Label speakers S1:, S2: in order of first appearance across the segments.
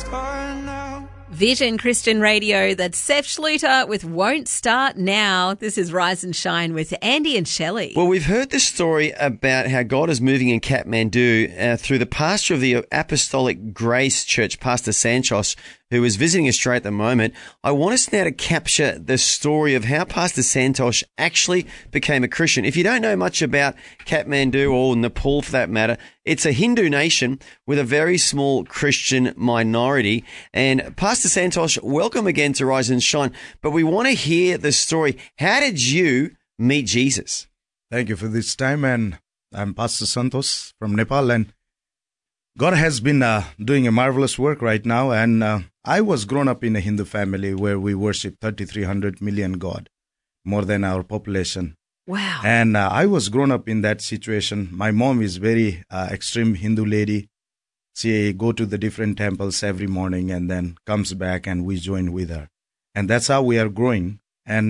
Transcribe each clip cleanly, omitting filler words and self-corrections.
S1: start now.
S2: Vision Christian Radio, that's Seth Schluter with Won't Start Now. This is Rise and Shine with Andy and Shelley.
S3: Well, we've heard the story about how God is moving in Kathmandu through the pastor of the Apostolic Grace Church, Pastor Santosh, who is visiting Australia at the moment. I want us now to capture the story of how Pastor Santosh actually became a Christian. If you don't know much about Kathmandu or Nepal for that matter, it's a Hindu nation with a very small Christian minority. And Pastor Santosh, welcome again to Rise and Shine. But we want to hear the story. How did you meet Jesus?
S4: Thank you for this time. And I'm Pastor Santosh from Nepal. And God has been doing a marvelous work right now. And I was grown up in a Hindu family where we worship 3,300 million God, more than our population.
S2: Wow.
S4: And I was grown up in that situation. My mom is very extreme Hindu lady. She go to the different temples every morning and then comes back and we join with her. And that's how we are growing.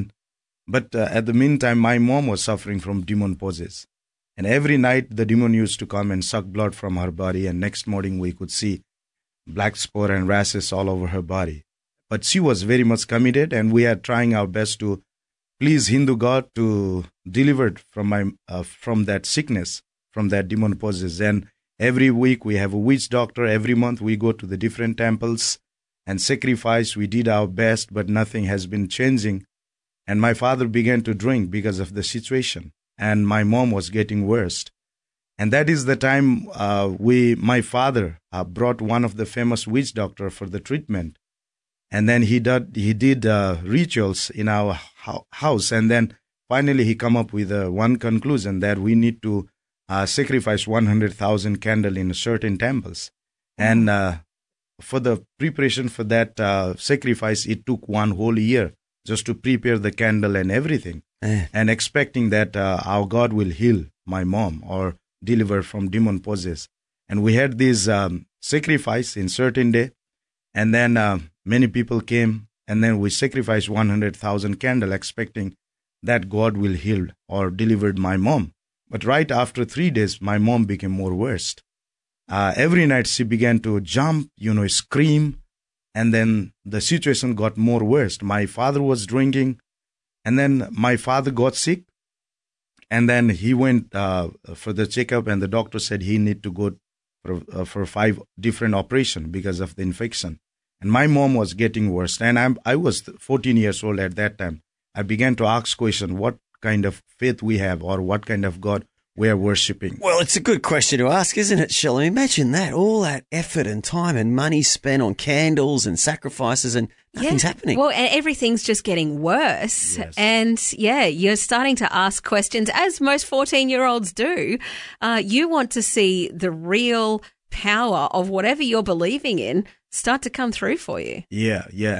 S4: But at the meantime, my mom was suffering from demon possession. And every night the demon used to come and suck blood from her body. And next morning we could see black spot and rashes all over her body. But she was very much committed, and we are trying our best to please Hindu God to deliver from that sickness, from that demon possession. And every week we have a witch doctor. Every month we go to the different temples and sacrifice. We did our best, but nothing has been changing. And my father began to drink because of the situation. And my mom was getting worse. And that is the time my father brought one of the famous witch doctor for the treatment. And then he did rituals in our house. And then finally he come up with one conclusion that we need to sacrifice 100,000 candles in certain temples. And for the preparation for that sacrifice, it took one whole year just to prepare the candle and everything. And expecting that our God will heal my mom or deliver from demon possession. And we had this sacrifice in certain day. And then many people came, and then we sacrificed 100,000 candles, expecting that God will heal or delivered my mom. But right after 3 days, my mom became more worse. Every night she began to jump, scream, and then the situation got more worse. My father was drinking, and then my father got sick, and then he went for the checkup, and the doctor said he need to go for 5 different operations because of the infection. And my mom was getting worse. And I was 14 years old at that time. I began to ask questions, what kind of faith we have or what kind of God we are worshiping.
S3: Well, it's a good question to ask, isn't it, Shelley? Imagine that, all that effort and time and money spent on candles and sacrifices and nothing's happening.
S2: Well, and everything's just getting worse.
S4: Yes.
S2: And you're starting to ask questions, as most 14-year-olds do. You want to see the real power of whatever you're believing in start to come through for you.
S4: Yeah.